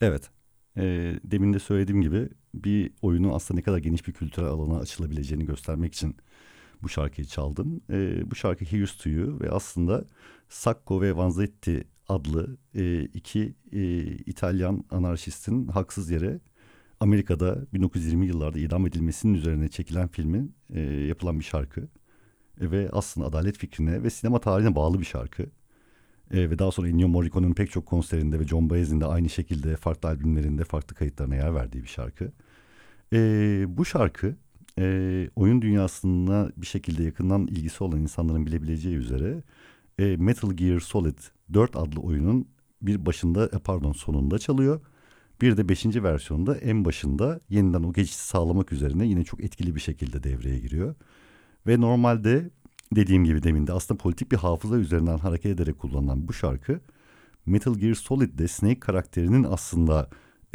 Evet. Demin de söylediğim gibi bir oyunun aslında ne kadar geniş bir kültürel alana açılabileceğini göstermek için bu şarkıyı çaldım. Bu şarkı Here's to You ve aslında Sacco ve Vanzetti adlı iki İtalyan anarşistin haksız yere Amerika'da 1920 yıllarda idam edilmesinin üzerine çekilen filmin yapılan bir şarkı. Ve aslında adalet fikrine ve sinema tarihine bağlı bir şarkı. Ve daha sonra Ennio Morricone'un pek çok konserinde ve John Baez'in de aynı şekilde farklı albümlerinde farklı kayıtlarına yer verdiği bir şarkı. Bu şarkı oyun dünyasına bir şekilde yakından ilgisi olan insanların bilebileceği üzere Metal Gear Solid 4 adlı oyunun bir başında sonunda çalıyor. Bir de beşinci versiyonda en başında yeniden o geçişi sağlamak üzerine yine çok etkili bir şekilde devreye giriyor. Ve normalde dediğim gibi demin de aslında politik bir hafıza üzerinden hareket ederek kullanılan bu şarkı Metal Gear Solid'de Snake karakterinin aslında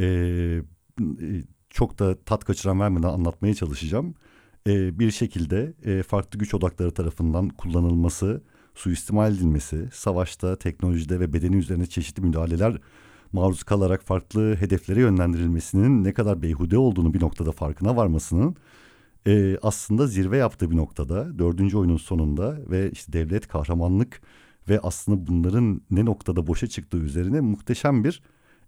çok da tat kaçıran vermeden anlatmaya çalışacağım. Bir şekilde farklı güç odakları tarafından kullanılması, suistimal edilmesi, savaşta, teknolojide ve bedeni üzerine çeşitli müdahaleler maruz kalarak farklı hedeflere yönlendirilmesinin ne kadar beyhude olduğunu bir noktada farkına varmasının aslında zirve yaptığı bir noktada dördüncü oyunun sonunda ve işte devlet, kahramanlık ve aslında bunların ne noktada boşa çıktığı üzerine muhteşem bir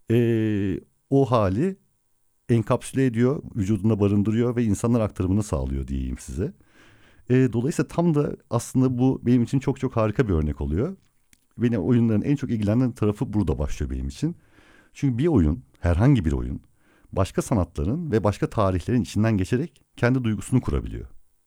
o hali enkapsüle ediyor, vücudunda barındırıyor ve insanlar aktarımını sağlıyor diyeyim size. Dolayısıyla tam da aslında bu benim için çok çok harika bir örnek oluyor. Beni oyunların en çok ilgilenen tarafı burada başlıyor benim için. Çünkü bir oyun, herhangi bir oyun, başka sanatların ve başka tarihlerin içinden geçerek kendi duygusunu kurabiliyor.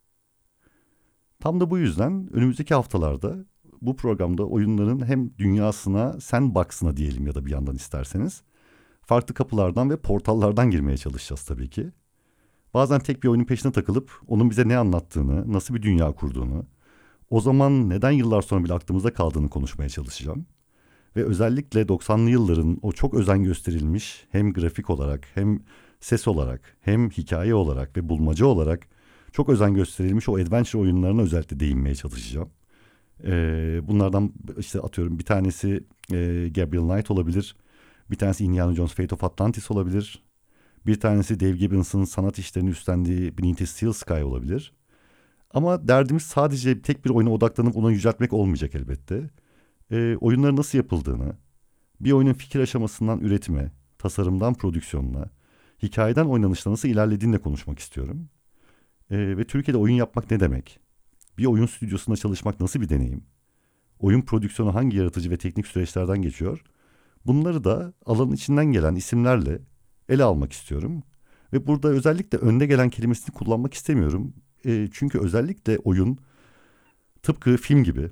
Tam da bu yüzden önümüzdeki haftalarda bu programda oyunların hem dünyasına, sandbox'ına diyelim ya da bir yandan isterseniz, farklı kapılardan ve portallardan girmeye çalışacağız tabii ki. Bazen tek bir oyunun peşine takılıp onun bize ne anlattığını, nasıl bir dünya kurduğunu, o zaman neden yıllar sonra bile aklımızda kaldığını konuşmaya çalışacağım. Ve özellikle 90'lı yılların o çok özen gösterilmiş hem grafik olarak hem ses olarak hem hikaye olarak ve bulmaca olarak çok özen gösterilmiş o adventure oyunlarına özellikle değinmeye çalışacağım. Bunlardan işte atıyorum bir tanesi Gabriel Knight olabilir. Bir tanesi Indiana Jones Fate of Atlantis olabilir. Bir tanesi Dave Gibbons'ın sanat işlerini üstlendiği Beneath the Steel Sky olabilir. Ama derdimiz sadece tek bir oyuna odaklanıp onu yüceltmek olmayacak elbette. Oyunların nasıl yapıldığını, bir oyunun fikir aşamasından üretime, tasarımdan prodüksiyonuna, hikayeden oynanışla nasıl ilerlediğini de konuşmak istiyorum. Ve Türkiye'de oyun yapmak ne demek? Bir oyun stüdyosunda çalışmak nasıl bir deneyim? Oyun prodüksiyonu hangi yaratıcı ve teknik süreçlerden geçiyor? Bunları da alanın içinden gelen isimlerle ele almak istiyorum. Ve burada özellikle önde gelen kelimesini kullanmak istemiyorum. Çünkü özellikle oyun tıpkı film gibi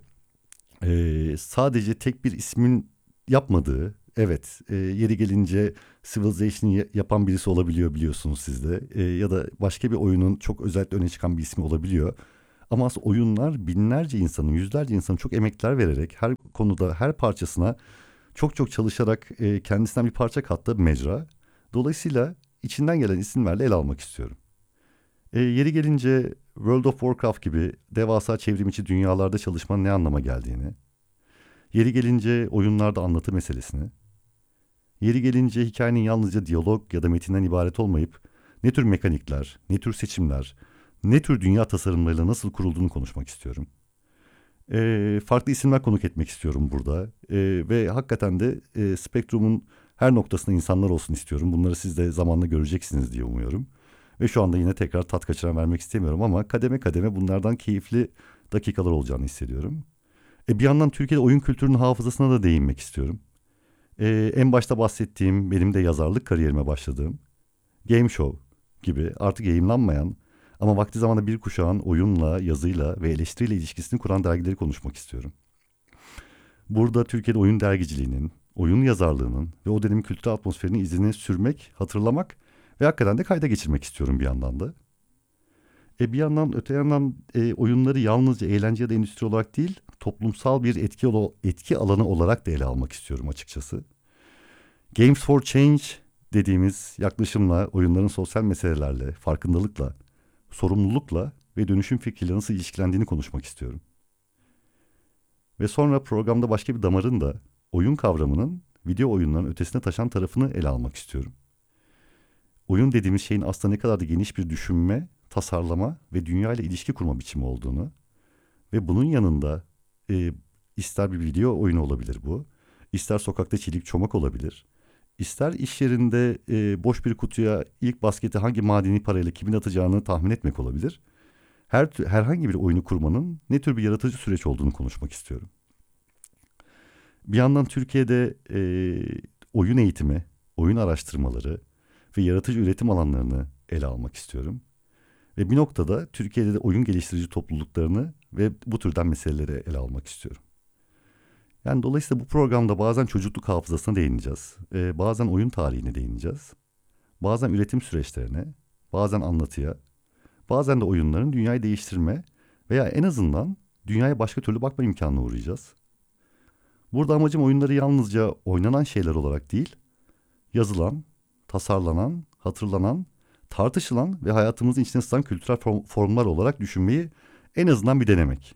sadece tek bir ismin yapmadığı, evet yeri gelince Civilization'ı yapan birisi olabiliyor biliyorsunuz siz de. Ya da başka bir oyunun çok özellikle öne çıkan bir ismi olabiliyor. Ama aslında oyunlar binlerce insanın, yüzlerce insanın çok emekler vererek her konuda, her parçasına çok çok çalışarak kendisinden bir parça kattığı bir mecra. Dolayısıyla içinden gelen isimlerle ele almak istiyorum. Yeri gelince World of Warcraft gibi devasa çevrimiçi dünyalarda çalışmanın ne anlama geldiğini, yeri gelince oyunlarda anlatı meselesini, yeri gelince hikayenin yalnızca diyalog ya da metinden ibaret olmayıp ne tür mekanikler, ne tür seçimler, ne tür dünya tasarımlarıyla nasıl kurulduğunu konuşmak istiyorum. Farklı isimler konuk etmek istiyorum burada. Ve hakikaten de Spektrum'un her noktasında insanlar olsun istiyorum. Bunları siz de zamanla göreceksiniz diye umuyorum. Ve şu anda yine tekrar tat kaçıran vermek istemiyorum ama kademe kademe bunlardan keyifli dakikalar olacağını hissediyorum. Bir yandan Türkiye'de oyun kültürünün hafızasına da değinmek istiyorum. En başta bahsettiğim benim de yazarlık kariyerime başladığım Game Show gibi artık yayımlanmayan ama vakti zamanında bir kuşağın oyunla, yazıyla ve eleştiriyle ilişkisini kuran dergileri konuşmak istiyorum. Burada Türkiye'de oyun dergiciliğinin, oyun yazarlığının ve o dönemin kültürel atmosferinin izini sürmek, hatırlamak ve hakikaten de kayda geçirmek istiyorum bir yandan da. Bir yandan öte yandan oyunları yalnızca eğlence ya da endüstri olarak değil, toplumsal bir etki alanı olarak da ele almak istiyorum açıkçası. Games for Change dediğimiz yaklaşımla oyunların sosyal meselelerle, farkındalıkla, sorumlulukla ve dönüşüm fikriyle nasıl ilişkilendiğini konuşmak istiyorum. Ve sonra programda başka bir damarın da oyun kavramının video oyunların ötesine taşan tarafını ele almak istiyorum. Oyun dediğimiz şeyin aslında ne kadar da geniş bir düşünme, tasarlama ve dünya ile ilişki kurma biçimi olduğunu ve bunun yanında ister bir video oyunu olabilir bu, ister sokakta çelik çomak olabilir, ister iş yerinde boş bir kutuya ilk basketi hangi madeni parayla kimin atacağını tahmin etmek olabilir. Herhangi bir oyunu kurmanın ne tür bir yaratıcı süreç olduğunu konuşmak istiyorum. Bir yandan Türkiye'de oyun eğitimi, oyun araştırmaları ve yaratıcı üretim alanlarını ele almak istiyorum. Ve bir noktada Türkiye'de de oyun geliştirici topluluklarını ve bu türden meseleleri ele almak istiyorum. Yani dolayısıyla bu programda bazen çocukluk hafızasına değineceğiz. Bazen oyun tarihine değineceğiz. Bazen üretim süreçlerine, bazen anlatıya, bazen de oyunların dünyayı değiştirme veya en azından dünyaya başka türlü bakma imkanına uğrayacağız. Burada amacım oyunları yalnızca oynanan şeyler olarak değil, yazılan, tasarlanan, hatırlanan, tartışılan ve hayatımızın içine sızan kültürel formlar olarak düşünmeyi en azından bir denemek.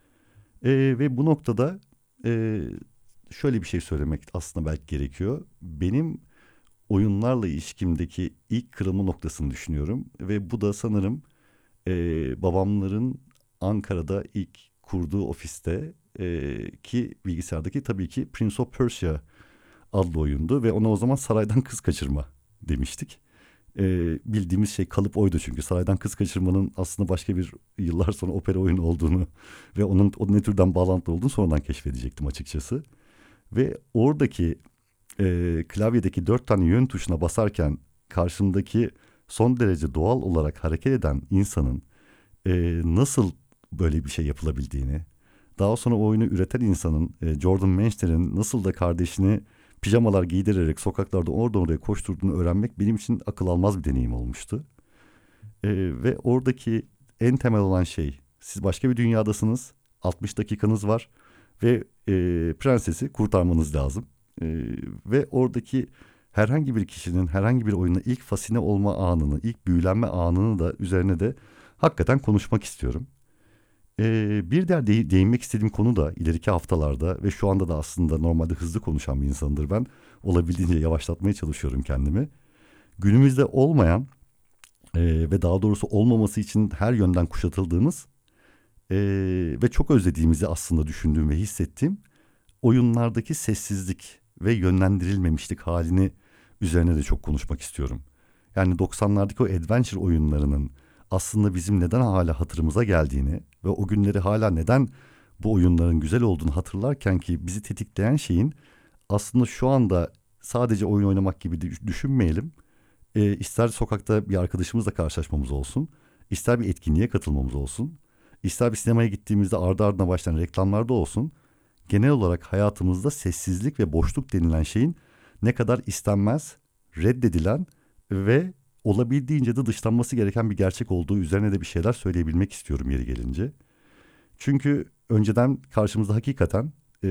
Ve bu noktada şöyle bir şey söylemek aslında belki gerekiyor. Benim oyunlarla ilişkimdeki ilk kırılma noktasını düşünüyorum. Ve bu da sanırım babamların Ankara'da ilk kurduğu ofiste ki bilgisayardaki tabii ki Prince of Persia adlı oyundu. Ve ona o zaman saraydan kız kaçırma demiştik. Bildiğimiz şey kalıp oydu çünkü saraydan kız kaçırmanın aslında başka bir yıllar sonra opera oyunu olduğunu ve onun ne türden bağlantılı olduğunu sonradan keşfedecektim açıkçası. Ve oradaki klavyedeki 4 tane yön tuşuna basarken karşımdaki son derece doğal olarak hareket eden insanın nasıl böyle bir şey yapılabildiğini, daha sonra o oyunu üreten insanın Jordan Menchter'in nasıl da kardeşini pijamalar giydirerek sokaklarda oradan oraya koşturduğunu öğrenmek benim için akıl almaz bir deneyim olmuştu. Ve oradaki en temel olan şey, siz başka bir dünyadasınız, 60 dakikanız var ve prensesi kurtarmanız lazım. Ve oradaki herhangi bir kişinin herhangi bir oyuna ilk fasine olma anını, ilk büyülenme anını da üzerine de hakikaten konuşmak istiyorum. Bir diğer değinmek istediğim konu da ileriki haftalarda ve şu anda da aslında normalde hızlı konuşan bir insandır ben. Olabildiğince yavaşlatmaya çalışıyorum kendimi. Günümüzde olmayan ve daha doğrusu olmaması için her yönden kuşatıldığımız ve çok özlediğimizi aslında düşündüğüm ve hissettiğim oyunlardaki sessizlik ve yönlendirilmemişlik halini üzerine de çok konuşmak istiyorum. Yani 90'lardaki o adventure oyunlarının aslında bizim neden hala hatırımıza geldiğini ve o günleri hala neden bu oyunların güzel olduğunu hatırlarken ki bizi tetikleyen şeyin aslında şu anda sadece oyun oynamak gibi düşünmeyelim. İster sokakta bir arkadaşımızla karşılaşmamız olsun, ister bir etkinliğe katılmamız olsun, ister bir sinemaya gittiğimizde ardı ardına başlayan reklamlarda olsun, genel olarak hayatımızda sessizlik ve boşluk denilen şeyin ne kadar istenmez, reddedilen ve olabildiğince de dışlanması gereken bir gerçek olduğu üzerine de bir şeyler söyleyebilmek istiyorum yeri gelince. Çünkü önceden karşımızda hakikaten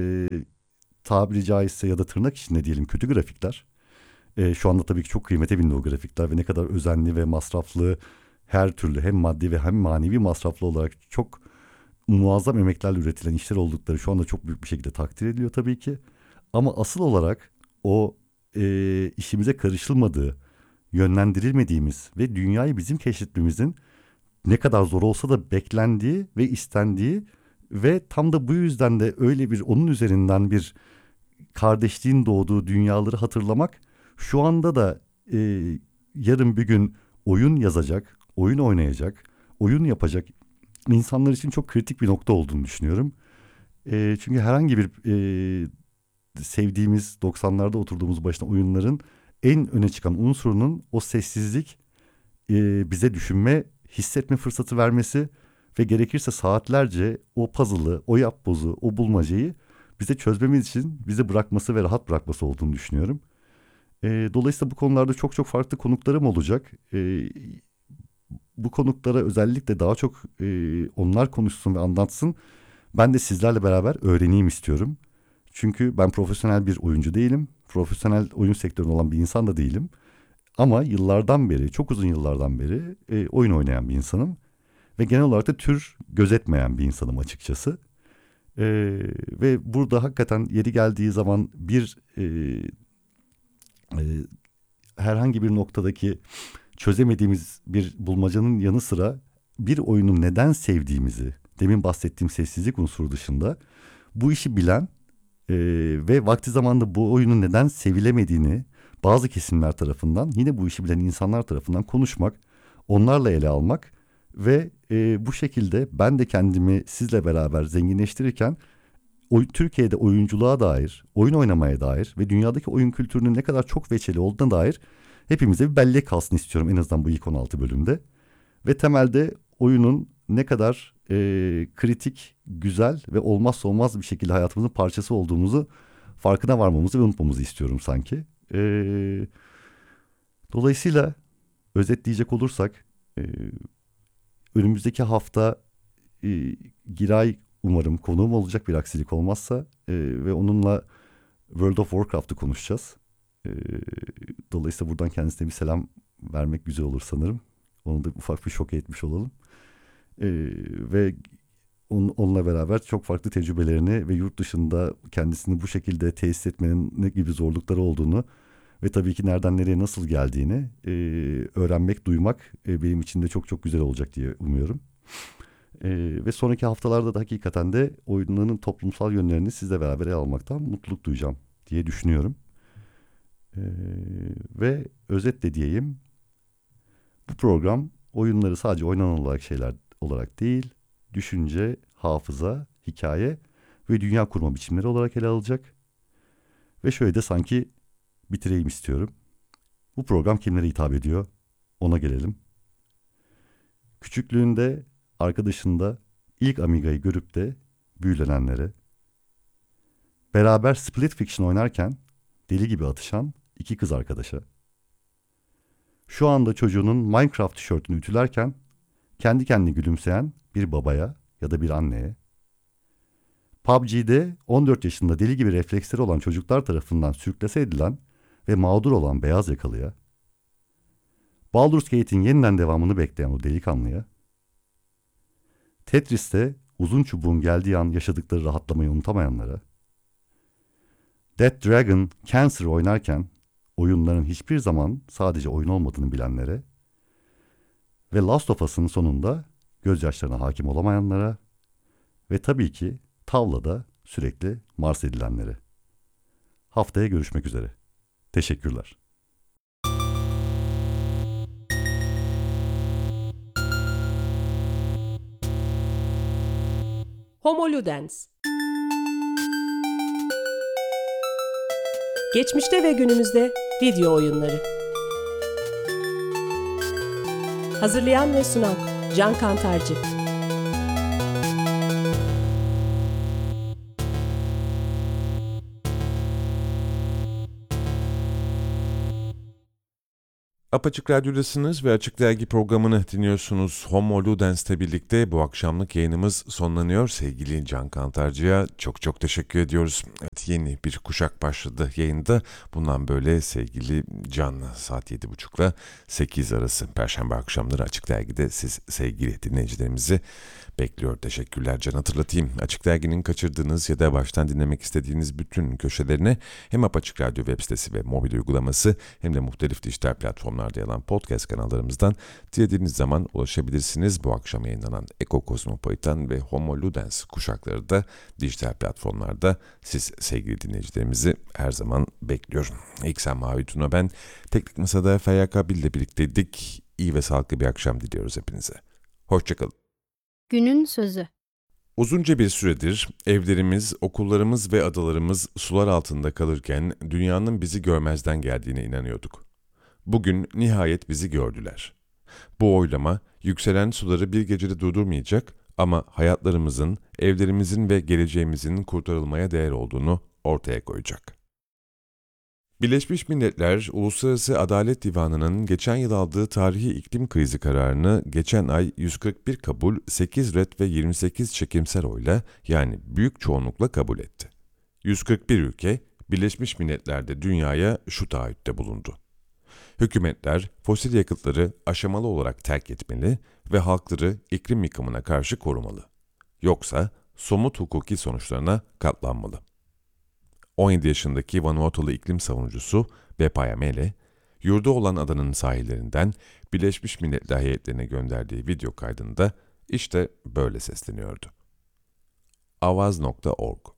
tabiri caizse ya da tırnak içinde diyelim kötü grafikler. Şu anda tabii ki çok kıymete bindi o grafikler ve ne kadar özenli ve masraflı her türlü hem maddi ve hem manevi masraflı olarak çok muazzam emeklerle üretilen işler oldukları şu anda çok büyük bir şekilde takdir ediliyor tabii ki. Ama asıl olarak o işimize karışılmadığı, yönlendirilmediğimiz ve dünyayı bizim keşfetmemizin ne kadar zor olsa da beklendiği ve istendiği ve tam da bu yüzden de öyle bir onun üzerinden bir kardeşliğin doğduğu dünyaları hatırlamak şu anda da yarın bir gün oyun yazacak, oyun oynayacak, oyun yapacak insanlar için çok kritik bir nokta olduğunu düşünüyorum. Çünkü herhangi bir sevdiğimiz 90'larda oturduğumuz başına oyunların en öne çıkan unsurunun o sessizlik, bize düşünme, hissetme fırsatı vermesi ve gerekirse saatlerce o puzzle'ı, o yapbozu, o bulmacayı bize çözmemiz için bize bırakması ve rahat bırakması olduğunu düşünüyorum. Dolayısıyla bu konularda çok çok farklı konuklarım olacak. Bu konuklara özellikle daha çok onlar konuşsun ve anlatsın. Ben de sizlerle beraber öğreneyim istiyorum. Çünkü ben profesyonel bir oyuncu değilim. Profesyonel oyun sektöründe olan bir insan da değilim. Ama yıllardan beri, çok uzun yıllardan beri oyun oynayan bir insanım. Ve genel olarak da tür gözetmeyen bir insanım açıkçası. Ve burada hakikaten yeri geldiği zaman herhangi bir noktadaki çözemediğimiz bir bulmacanın yanı sıra bir oyunu neden sevdiğimizi, demin bahsettiğim sessizlik unsuru dışında bu işi bilen ve vakti zamanında bu oyunun neden sevilemediğini bazı kesimler tarafından, yine bu işi bilen insanlar tarafından konuşmak, onlarla ele almak ve bu şekilde ben de kendimi sizle beraber zenginleştirirken Türkiye'de oyunculuğa dair, oyun oynamaya dair ve dünyadaki oyun kültürünün ne kadar çok veçeli olduğuna dair hepimize bir bellek kalsın istiyorum, en azından bu ilk 16 bölümde. Ve temelde oyunun ne kadar kritik, güzel ve olmazsa olmaz bir şekilde hayatımızın parçası olduğumuzu farkına varmamızı ve unutmamızı istiyorum sanki. Dolayısıyla özetleyecek olursak önümüzdeki hafta Giray umarım konuğum olacak, bir aksilik olmazsa ve onunla World of Warcraft'ı konuşacağız. Dolayısıyla buradan kendisine bir selam vermek güzel olur sanırım. Onu da ufak bir şok etmiş olalım. Ve onunla beraber çok farklı tecrübelerini ve yurt dışında kendisini bu şekilde tesis etmenin ne gibi zorlukları olduğunu ve tabii ki nereden nereye nasıl geldiğini öğrenmek, duymak benim için de çok çok güzel olacak diye umuyorum. Ve sonraki haftalarda da hakikaten de oyunların toplumsal yönlerini sizle beraber ele almaktan mutluluk duyacağım diye düşünüyorum. Ve özetle diyeyim, bu program oyunları sadece oynanan olarak şeyler olarak değil, düşünce, hafıza, hikaye ve dünya kurma biçimleri olarak ele alacak. Ve şöyle de sanki bitireyim istiyorum. Bu program kimlere hitap ediyor? Ona gelelim. Küçüklüğünde arkadaşında ilk Amiga'yı görüp de büyülenenlere, beraber Split Fiction oynarken deli gibi atışan iki kız arkadaşa, şu anda çocuğunun Minecraft tişörtünü ütülerken kendi kendine gülümseyen bir babaya ya da bir anneye, PUBG'de 14 yaşında deli gibi refleksleri olan çocuklar tarafından sürklase edilen ve mağdur olan beyaz yakalıya, Baldur's Gate'in yeniden devamını bekleyen o delikanlıya, Tetris'te uzun çubuğun geldiği an yaşadıkları rahatlamayı unutamayanlara, Dead Dragon Cancer oynarken oyunların hiçbir zaman sadece oyun olmadığını bilenlere ve Last of Us'ın sonunda gözyaşlarına hakim olamayanlara ve tabii ki tavlada sürekli mars edilenlere. Haftaya görüşmek üzere. Teşekkürler. Homo Ludens. Geçmişte ve günümüzde video oyunları. Hazırlayan ve sunan Can Kantarcı. Apaçık Radyo'dasınız ve Açık Dergi programını dinliyorsunuz. Homo Ludens'le birlikte bu akşamlık yayınımız sonlanıyor. Sevgili Can Kantarcı'ya çok çok teşekkür ediyoruz. Evet, yeni bir kuşak başladı yayında. Bundan böyle sevgili Can'la saat 7.30 ile 8 arası Perşembe akşamları Açık Dergi'de siz sevgili dinleyicilerimizi bekliyor. Teşekkürler Can. Hatırlatayım. Açık Dergi'nin kaçırdığınız ya da baştan dinlemek istediğiniz bütün köşelerine hem Apaçık Radyo web sitesi ve mobil uygulaması hem de muhtelif dijital platformlarda yer alan podcast kanallarımızdan dilediğiniz zaman ulaşabilirsiniz. Bu akşam yayınlanan Eko Kozmopolitan ve Homo Ludens kuşakları da dijital platformlarda siz sevgili dinleyicilerimizi her zaman bekliyorum. İlk Mavi Tuna ben. Teknik Masa'da FYK Bil'le birlikteydik. İyi ve sağlıklı bir akşam diliyoruz hepinize. Hoşçakalın. Günün sözü. Uzunca bir süredir evlerimiz, okullarımız ve adalarımız sular altında kalırken dünyanın bizi görmezden geldiğine inanıyorduk. Bugün nihayet bizi gördüler. Bu oylama yükselen suları bir gecede durdurmayacak ama hayatlarımızın, evlerimizin ve geleceğimizin kurtarılmaya değer olduğunu ortaya koyacak. Birleşmiş Milletler Uluslararası Adalet Divanı'nın geçen yıl aldığı tarihi iklim krizi kararını geçen ay 141 kabul, 8 red ve 28 çekimser oyla yani büyük çoğunlukla kabul etti. 141 ülke Birleşmiş Milletler'de dünyaya şu taahhütte bulundu. Hükümetler fosil yakıtları aşamalı olarak terk etmeli ve halkları iklim yıkımına karşı korumalı. Yoksa somut hukuki sonuçlarına katlanmalı. 17 yaşındaki Vanuatu'lu iklim savunucusu Bepaya Mele, yurdu olan adanın sahillerinden Birleşmiş Milletler heyetlerine gönderdiği video kaydında işte böyle sesleniyordu. Avaz.org